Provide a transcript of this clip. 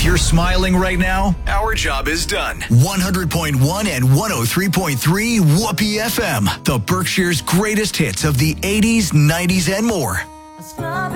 you're smiling right now, our job is done. 100.1 and 103.3 Whoopee FM, the Berkshire's greatest hits of the 80s, 90s, and more.